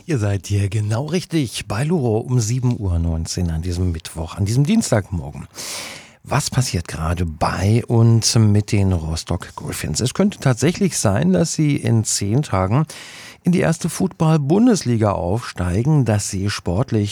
Ihr seid hier genau richtig bei Loro um 7:19 Uhr an diesem Mittwoch, an diesem Dienstagmorgen. Was passiert gerade bei und mit den Rostock Griffins? Es könnte tatsächlich sein, dass sie in 10 Tagen in die erste Football-Bundesliga aufsteigen, dass sie sportlich